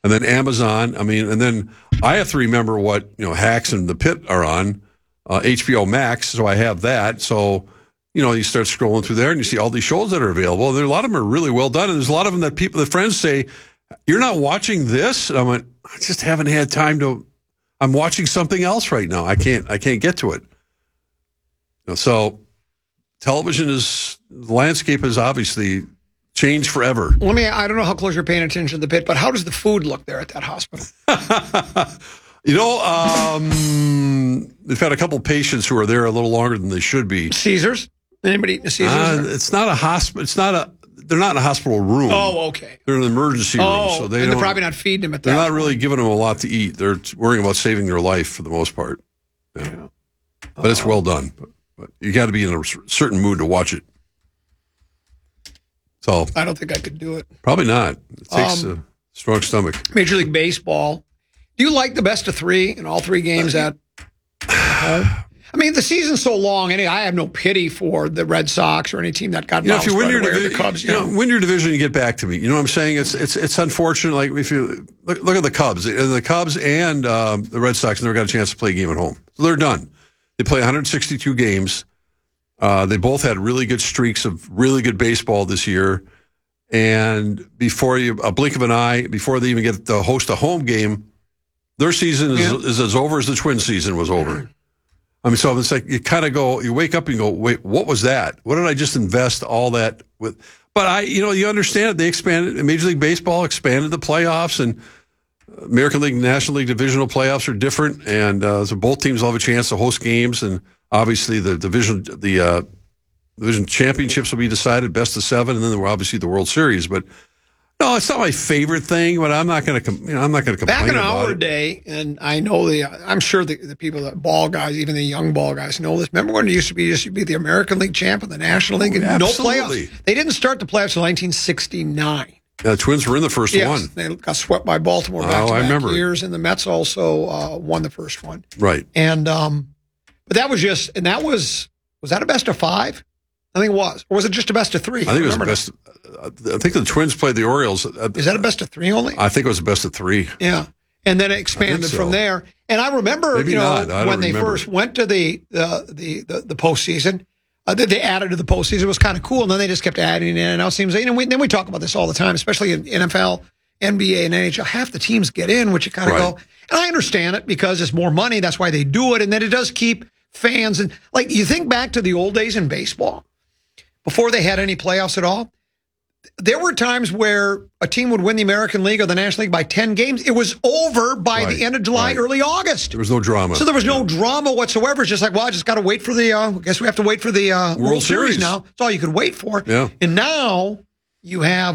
and then Amazon. I mean, and then I have to remember what Hacks and The Pit are on HBO Max, so I have that. So you start scrolling through there and you see all these shows that are available. And a lot of them are really well done, and there's a lot of them that friends say, "You're not watching this?" And I went, "I just haven't had time to. I'm watching something else right now. I can't get to it." So television the landscape has obviously changed forever. I don't know how close you're paying attention to The Pit, but how does the food look there at that hospital? They've had a couple patients who are there a little longer than they should be. Caesars? Anybody eating the Caesars? It's not a hospital. They're not in a hospital room. Oh, okay. They're in an emergency room, so they're probably not feeding them at that. They're not really giving them a lot to eat. They're worrying about saving their life for the most part. Yeah. But it's well done. But you got to be in a certain mood to watch it. So I don't think I could do it. Probably not. It takes a strong stomach. Major League Baseball. Do you like the best of three in all three games at home? I mean, the season's so long. I have no pity for the Red Sox or any team that got bounced if you win your division, the Cubs. Win your division, you get back to me. You know what I'm saying? It's unfortunate. Like if you look at the Cubs and the Red Sox never got a chance to play a game at home. So they're done. They play 162 games. They both had really good streaks of really good baseball this year. And before a blink of an eye, before they even get to host a home game, their season is as over as the Twins season was over. I mean, so it's like you wake up and go, wait, what was that? What did I just invest all that with? But you understand it. They expanded, Major League Baseball expanded the playoffs, and American League, National League divisional playoffs are different. And so both teams will have a chance to host games. And obviously the division championships will be decided, best of 7. And then obviously the World Series. But no, it's not my favorite thing, but I'm not going to complain about it. Back in our day, and I know I'm sure the people, the ball guys, even the young ball guys know this. Remember when it used to be the American League champ and the National League and no playoffs? They didn't start the playoffs until 1969. The Twins were in the first one. They got swept by Baltimore back-to-back years, and the Mets also won the first one. Right. And but that was was that a best of 5? I think it was. Or was it just a best of 3? I think it was a best. I think the Twins played the Orioles. Is that a best of 3 only? I think it was a best of 3. Yeah. And then it expanded from there. And I remember, when they first went to the postseason, they added to the postseason. It was kind of cool. And then they just kept adding in. And now it seems, then we talk about this all the time, especially in NFL, NBA, and NHL. Half the teams get in, which you kind of go, and I understand it because it's more money. That's why they do it. And then it does keep fans. And like, you think back to the old days in baseball, before they had any playoffs at all, there were times where a team would win the American League or the National League by 10 games. It was over by the end of July, early August. There was no drama. So there was no drama whatsoever. It's just like, well, I just got to wait for the, I guess we have to wait for the World Series now. That's all you could wait for. Yeah. And now you have,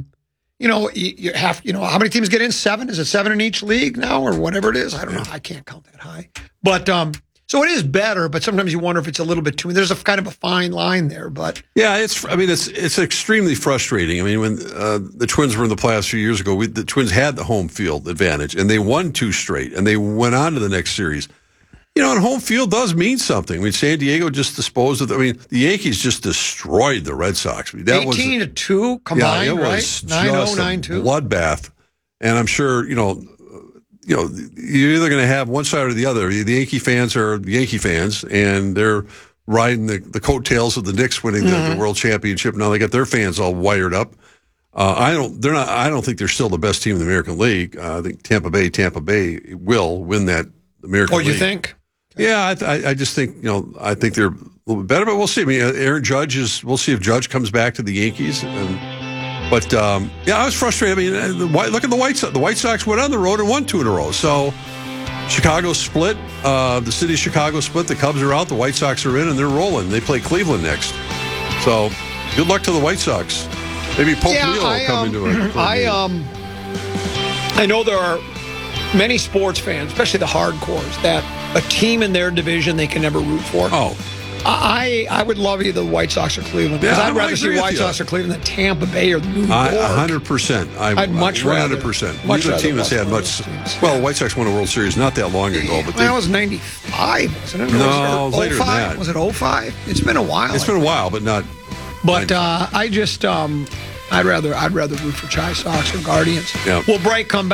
you have, how many teams get in? 7? Is it 7 in each league now or whatever it is? I don't know. I can't count that high. But, so it is better, but sometimes you wonder if it's a little bit too. There's a kind of a fine line there, but yeah, it's extremely frustrating. I mean, when the Twins were in the playoffs a few years ago, the Twins had the home field advantage, and they won 2 straight, and they went on to the next series. And home field does mean something. I mean, San Diego just disposed of. The Yankees just destroyed the Red Sox. I mean, that 18-2 combined, it was right? 9-0, 9-2 bloodbath, and I'm sure you're either going to have one side or the other. The Yankee fans are Yankee fans, and they're riding the coattails of the Knicks winning the World Championship. Now they got their fans all wired up. I don't think they're still the best team in the American League. I think Tampa Bay will win that American League. Oh, you think? Yeah, I just think I think they're a little bit better, but we'll see. I mean, Aaron Judge we'll see if Judge comes back to the Yankees. But I was frustrated. I mean, look at the White Sox. The White Sox went on the road and won 2 in a row. So Chicago split. The city of Chicago split. The Cubs are out. The White Sox are in, and they're rolling. They play Cleveland next. So good luck to the White Sox. Maybe Pope Leo will come into it. I know there are many sports fans, especially the hardcores, that a team in their division they can never root for. Oh. I would love either the White Sox or Cleveland, because I'd rather see White Sox or Cleveland than Tampa Bay or the New York. 100%. I'd much rather. 100%. Neither team has had much. Well, White Sox won a World Series not that long ago, but that was 95, wasn't it? No, later than that. Was it 05? It's been a while. It's been a while, but not. But I just I'd rather root for Chi Sox or Guardians. Yeah. We'll break. Come back.